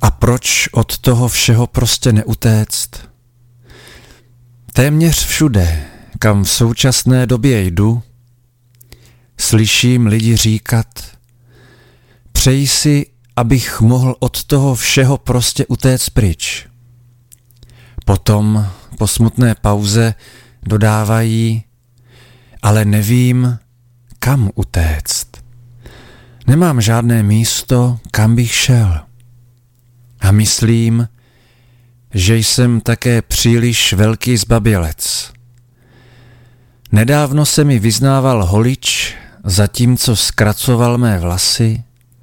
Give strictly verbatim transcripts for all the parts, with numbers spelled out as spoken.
A proč od toho všeho prostě neutéct? Téměř všude, kam v současné době jdu, slyším lidi říkat: přeji si, abych mohl od toho všeho prostě utéct pryč. Potom, po smutné pauze, dodávají: ale nevím, kam utéct. Nemám žádné místo, kam bych šel. A myslím, že jsem také příliš velký zbabělec. Nedávno se mi vyznával holič, zatímco zkracoval mé vlasy.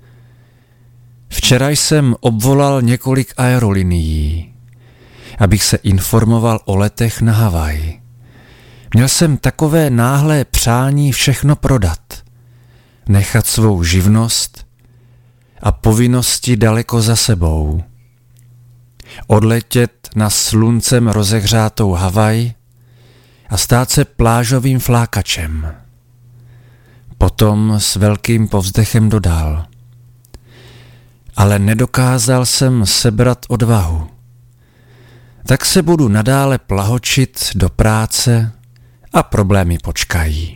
Včera jsem obvolal několik aerolinií, abych se informoval o letech na Havaj. Měl jsem takové náhlé přání všechno prodat, nechat svou živnost a povinnosti daleko za sebou. Odletět na sluncem rozehřátou Havaj a stát se plážovým flákačem. Potom s velkým povzdechem dodal: ale nedokázal jsem sebrat odvahu. Tak se budu nadále plahočit do práce a problémy počkají.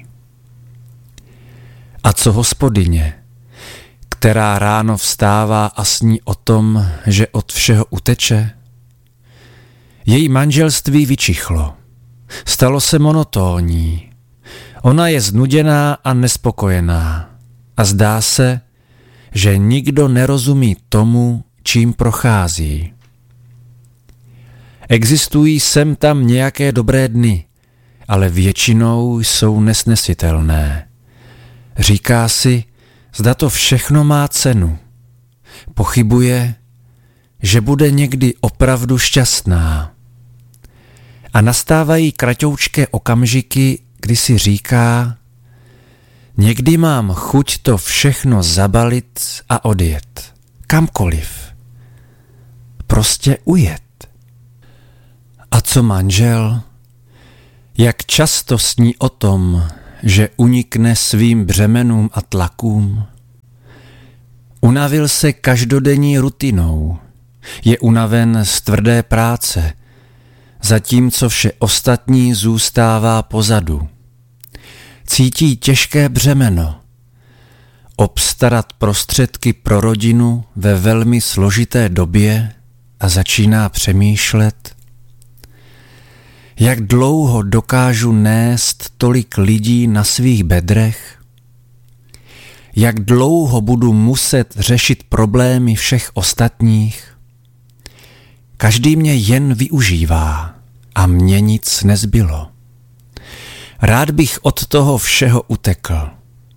A co hospodyně, která ráno vstává a sní o tom, že od všeho uteče? Její manželství vyčichlo. Stalo se monotónní. Ona je znuděná a nespokojená. A zdá se, že nikdo nerozumí tomu, čím prochází. Existují sem tam nějaké dobré dny, ale většinou jsou nesnesitelné. Říká si, zda to všechno má cenu. Pochybuje, že bude někdy opravdu šťastná. A nastávají kratoučké okamžiky, kdy si říká: někdy mám chuť to všechno zabalit a odjet. Kamkoliv. Prostě ujet. A co manžel? Jak často sní o tom, že unikne svým břemenům a tlakům? Unavil se každodenní rutinou. Je unaven z tvrdé práce, zatímco vše ostatní zůstává pozadu. Cítí těžké břemeno. Obstarat prostředky pro rodinu ve velmi složité době a začíná přemýšlet: jak dlouho dokážu nést tolik lidí na svých bedrech? Jak dlouho budu muset řešit problémy všech ostatních? Každý mě jen využívá a mně nic nezbylo. Rád bych od toho všeho utekl.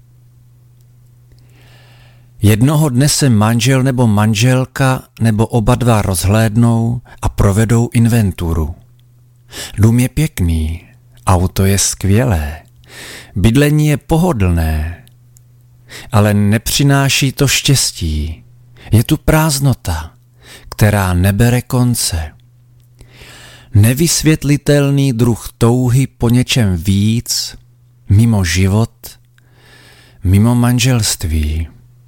Jednoho dne se manžel nebo manželka nebo oba dva rozhlédnou a provedou inventuru. Dům je pěkný, auto je skvělé, bydlení je pohodlné, ale nepřináší to štěstí. Je tu prázdnota, která nebere konce. Nevysvětlitelný druh touhy po něčem víc, mimo život, mimo manželství.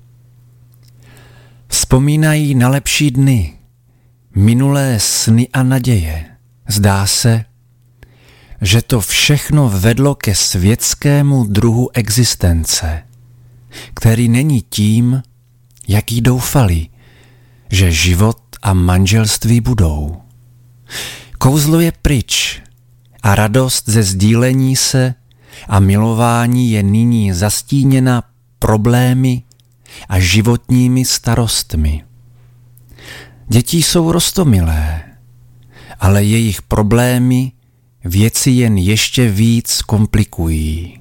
Vzpomínají na lepší dny, minulé sny a naděje. Zdá se, že to všechno vedlo ke světskému druhu existence, který není tím, jaký doufali, že život a manželství budou. Kouzlo je pryč a radost ze sdílení se a milování je nyní zastíněna problémy a životními starostmi. Děti jsou roztomilé, ale jejich problémy věci jen ještě víc komplikují.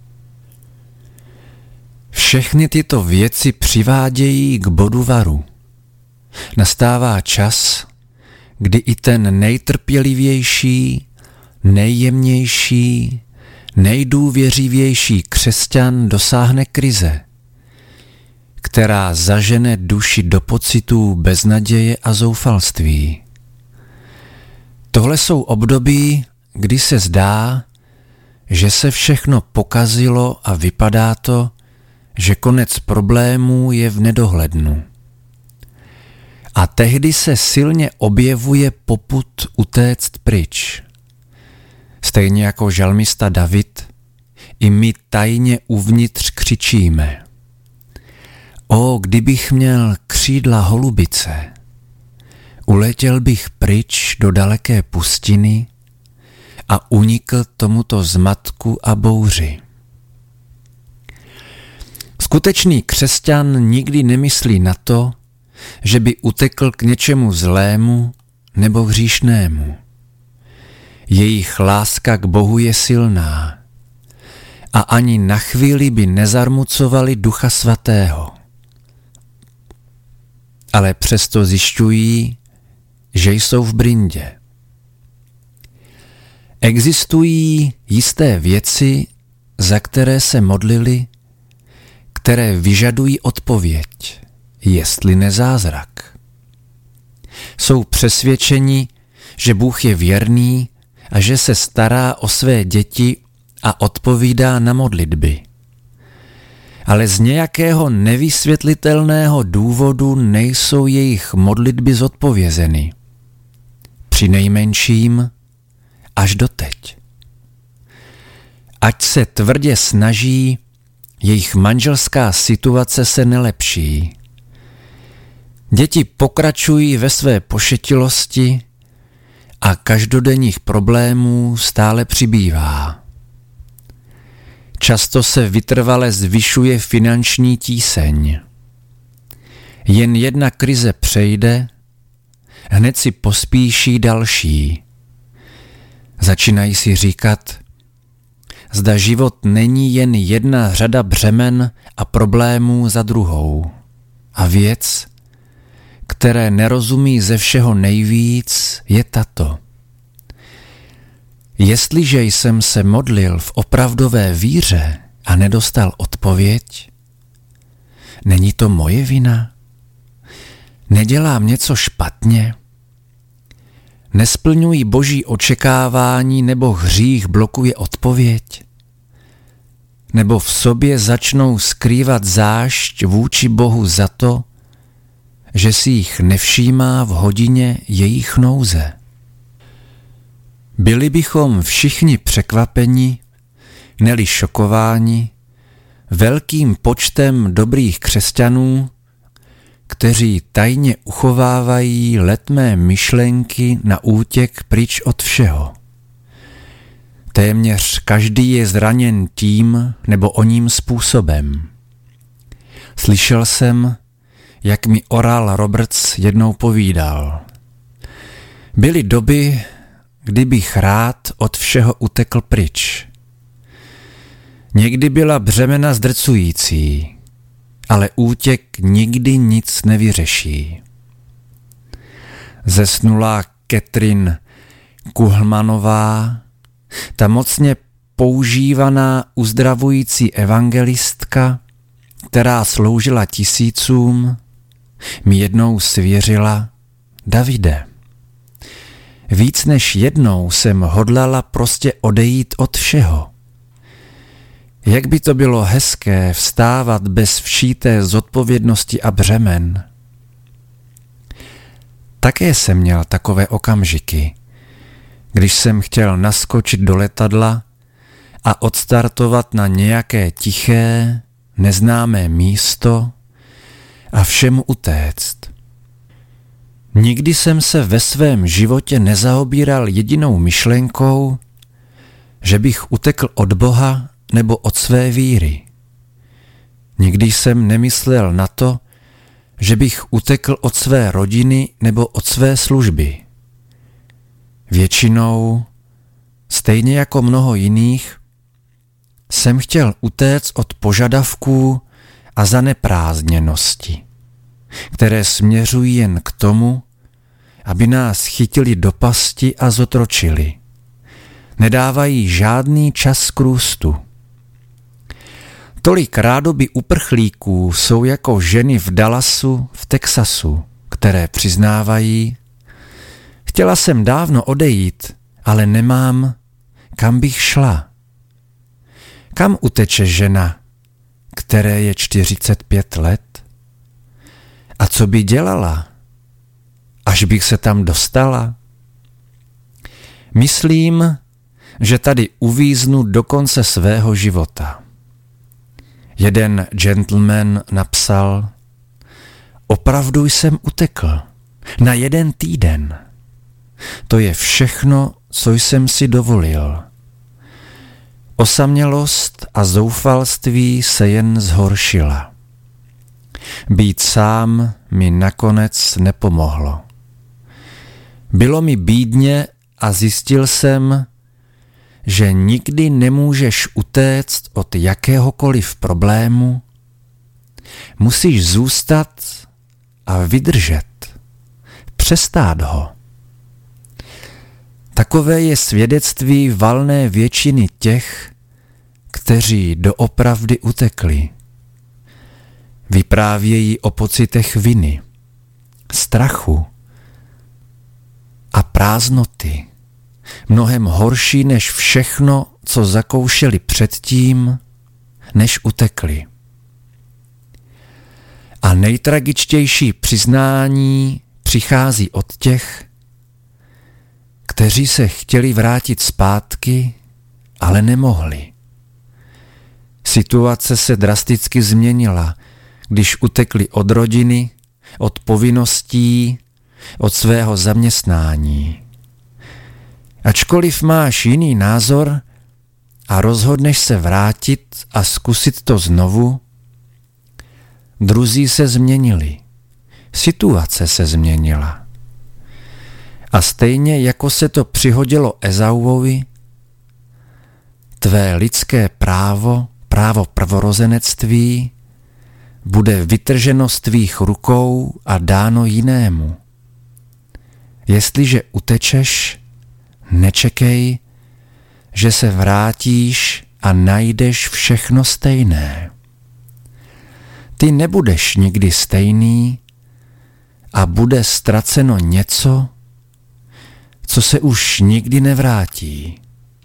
Všechny tyto věci přivádějí k bodu varu. Nastává čas, kdy i ten nejtrpělivější, nejjemnější, nejdůvěřivější křesťan dosáhne krize, která zažene duši do pocitů beznaděje a zoufalství. Tohle jsou období, kdy se zdá, že se všechno pokazilo a vypadá to, že konec problémů je v nedohlednu. A tehdy se silně objevuje popud utéct pryč. Stejně jako žalmista David, i my tajně uvnitř křičíme. O, kdybych měl křídla holubice, uletěl bych pryč do daleké pustiny a unikl tomuto zmatku a bouři. Skutečný křesťan nikdy nemyslí na to, že by utekl k něčemu zlému nebo hříšnému. Jejich láska k Bohu je silná a ani na chvíli by nezarmucovali Ducha Svatého. Ale přesto zjišťují, že jsou v brindě. Existují jisté věci, za které se modlili, které vyžadují odpověď, jestli ne zázrak. Jsou přesvědčeni, že Bůh je věrný a že se stará o své děti a odpovídá na modlitby. Ale z nějakého nevysvětlitelného důvodu nejsou jejich modlitby zodpovězeny. Přinejmenším až doteď. Ať se tvrdě snaží, jejich manželská situace se nelepší. Děti pokračují ve své pošetilosti a každodenních problémů stále přibývá. Často se vytrvale zvyšuje finanční tíseň. Jen jedna krize přejde, hned si pospíší další. Začínají si říkat, zda život není jen jedna řada břemen a problémů za druhou. A věc, které nerozumí ze všeho nejvíc, je tato. Jestliže jsem se modlil v opravdové víře a nedostal odpověď, není to moje vina? Nedělám něco špatně? Nesplňují Boží očekávání nebo hřích blokuje odpověď? Nebo v sobě začnou skrývat zášť vůči Bohu za to, že si jich nevšímá v hodině jejich nouze? Byli bychom všichni překvapeni, neli šokováni, velkým počtem dobrých křesťanů, kteří tajně uchovávají letmé myšlenky na útěk pryč od všeho. Téměř každý je zraněn tím nebo oním způsobem. Slyšel jsem, jak mi Oral Roberts jednou povídal. Byly doby, kdy bych rád od všeho utekl pryč. Někdy byla břemena zdrcující, ale útěk nikdy nic nevyřeší. Zesnulá Catherine Kuhlmanová, ta mocně používaná uzdravující evangelistka, která sloužila tisícům, mi jednou svěřila: Davide, víc než jednou jsem hodlala prostě odejít od všeho. Jak by to bylo hezké vstávat bez všité zodpovědnosti a břemen. Také jsem měl takové okamžiky, když jsem chtěl naskočit do letadla a odstartovat na nějaké tiché, neznámé místo a všemu utéct. Nikdy jsem se ve svém životě nezaobíral jedinou myšlenkou, že bych utekl od Boha nebo od své víry. Nikdy jsem nemyslel na to, že bych utekl od své rodiny nebo od své služby. Většinou, stejně jako mnoho jiných, jsem chtěl utéct od požadavků a zaneprázdněnosti, které směřují jen k tomu, aby nás chytili do pasti a zotročili. Nedávají žádný čas k růstu. Tolik rádoby uprchlíků jsou jako ženy v Dallasu v Texasu, které přiznávají: chtěla jsem dávno odejít, ale nemám, kam bych šla. Kam uteče žena, které je čtyřicet pět let? A co by dělala, až bych se tam dostala? Myslím, že tady uvíznu do konce svého života. Jeden gentleman napsal: opravdu jsem utekl. Na jeden týden. To je všechno, co jsem si dovolil. Osamělost a zoufalství se jen zhoršila. Být sám mi nakonec nepomohlo. Bylo mi bídně a zjistil jsem, že nikdy nemůžeš utéct od jakéhokoliv problému. Musíš zůstat a vydržet. Přestát ho. Takové je svědectví valné většiny těch, kteří doopravdy utekli. Vyprávějí o pocitech viny, strachu a prázdnoty, mnohem horší než všechno, co zakoušeli předtím, než utekli. A nejtragičtější přiznání přichází od těch, kteří se chtěli vrátit zpátky, ale nemohli. Situace se drasticky změnila, když utekli od rodiny, od povinností, od svého zaměstnání. Ačkoliv máš jiný názor a rozhodneš se vrátit a zkusit to znovu, druzí se změnili. Situace se změnila. A stejně jako se to přihodilo Ezauovi, tvé lidské právo, právo prvorozenectví, bude vytrženo z tvých rukou a dáno jinému. Jestliže utečeš, nečekej, že se vrátíš a najdeš všechno stejné. Ty nebudeš nikdy stejný a bude ztraceno něco, co se už nikdy nevrátí.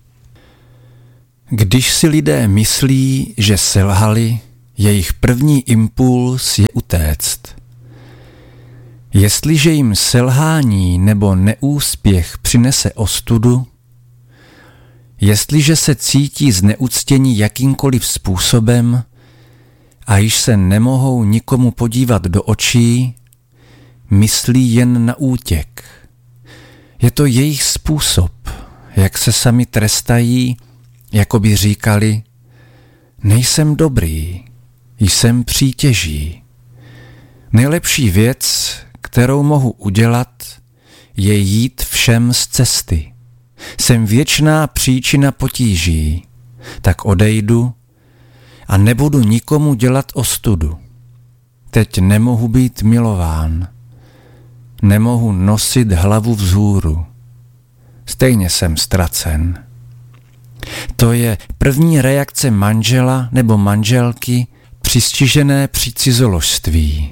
Když si lidé myslí, že selhali, jejich první impuls je utéct. Jestliže jim selhání nebo neúspěch přinese ostudu, jestliže se cítí zneuctění jakýmkoliv způsobem a již se nemohou nikomu podívat do očí, myslí jen na útěk. Je to jejich způsob, jak se sami trestají, jako by říkali: nejsem dobrý, jsem přítěží. Nejlepší věc, kterou mohu udělat, je jít všem z cesty. Jsem věčná příčina potíží, tak odejdu a nebudu nikomu dělat ostudu. Teď nemohu být milován. Nemohu nosit hlavu vzhůru. Stejně jsem ztracen. To je první reakce manžela nebo manželky přistižené při cizoložství.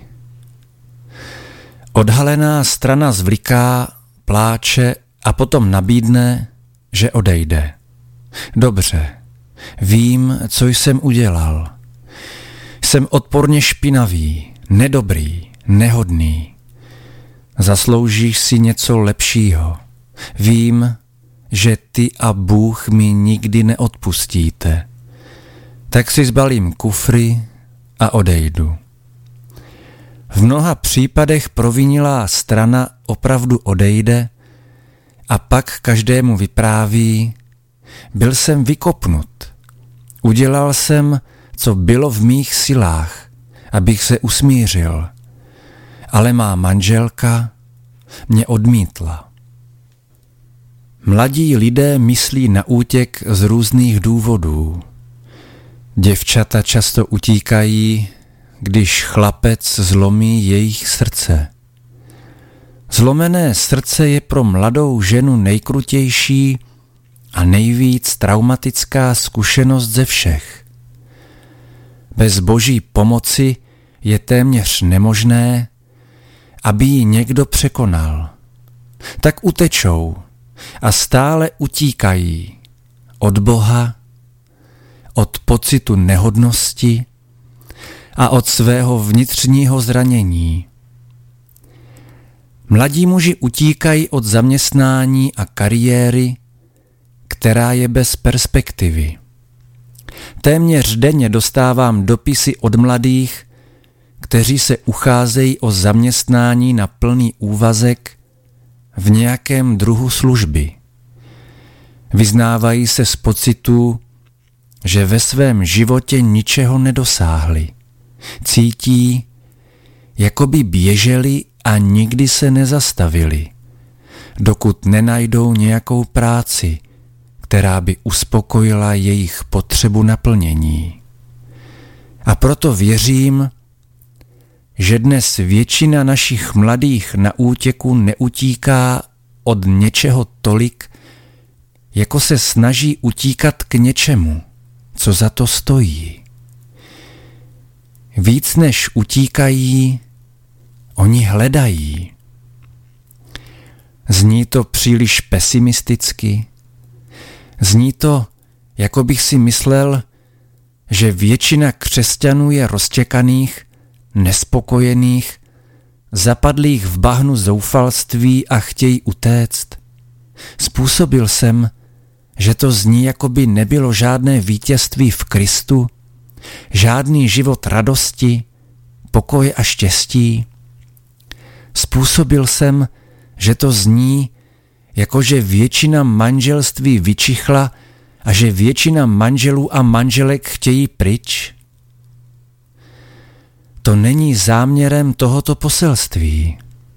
Odhalená strana zvliká, pláče a potom nabídne, že odejde. Dobře, vím, co jsem udělal. Jsem odporně špinavý, nedobrý, nehodný. Zasloužíš si něco lepšího. Vím, že ty a Bůh mi nikdy neodpustíte. Tak si zbalím kufry a odejdu. V mnoha případech provinilá strana opravdu odejde a pak každému vypráví: byl jsem vykopnut. Udělal jsem, co bylo v mých silách, abych se usmířil. Ale má manželka mě odmítla. Mladí lidé myslí na útěk z různých důvodů. Děvčata často utíkají, když chlapec zlomí jejich srdce. Zlomené srdce je pro mladou ženu nejkrutější a nejvíc traumatická zkušenost ze všech. Bez Boží pomoci je téměř nemožné, aby ji někdo překonal. Tak utečou a stále utíkají od Boha, od pocitu nehodnosti a od svého vnitřního zranění. Mladí muži utíkají od zaměstnání a kariéry, která je bez perspektivy. Téměř denně dostávám dopisy od mladých, kteří se ucházejí o zaměstnání na plný úvazek v nějakém druhu služby. Vyznávají se z pocitu, že ve svém životě ničeho nedosáhli. Cítí, jako by běželi a nikdy se nezastavili, dokud nenajdou nějakou práci, která by uspokojila jejich potřebu naplnění. A proto věřím, že dnes většina našich mladých na útěku neutíká od něčeho tolik, jako se snaží utíkat k něčemu, co za to stojí. Víc než utíkají, oni hledají. Zní to příliš pesimisticky. Zní to, jako bych si myslel, že většina křesťanů je roztěkaných, nespokojených, zapadlých v bahnu zoufalství a chtějí utéct. Způsobil jsem, že to zní, jako by nebylo žádné vítězství v Kristu, žádný život radosti, pokoje a štěstí. Způsobil jsem, že to zní, jako že většina manželství vyčichla a že většina manželů a manželek chtějí pryč. To není záměrem tohoto poselství.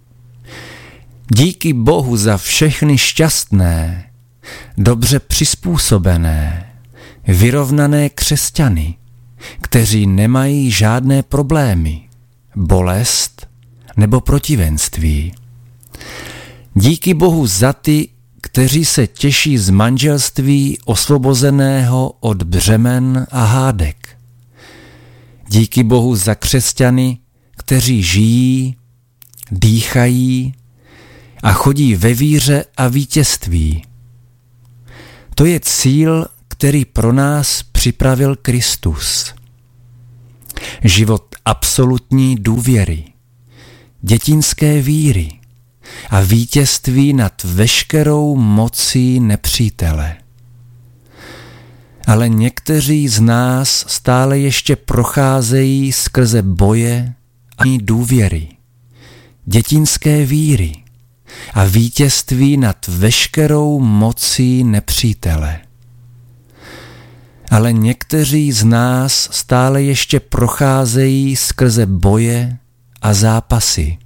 Díky Bohu za všechny šťastné, dobře přizpůsobené, vyrovnané křesťany, kteří nemají žádné problémy, bolest nebo protivenství. Díky Bohu za ty, kteří se těší z manželství osvobozeného od břemen a hádek. Díky Bohu za křesťany, kteří žijí, dýchají a chodí ve víře a vítězství. To je cíl, který pro nás připravil Kristus. Život absolutní důvěry, dětinské víry a vítězství nad veškerou mocí nepřítele. Ale někteří z nás stále ještě procházejí skrze boje a důvěry, dětinské víry a vítězství nad veškerou mocí nepřítele. Ale někteří z nás stále ještě procházejí skrze boje a zápasy.